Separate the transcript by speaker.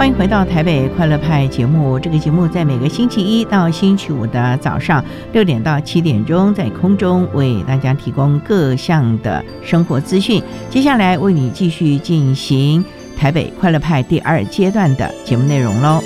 Speaker 1: 欢迎回到台北快乐派节目。这个节目在每个星期一到星期五的早上6点到7点钟，在空中为大家提供各项的生活资讯。接下来为你继续进行台北快乐派第2阶段的节目内容喽。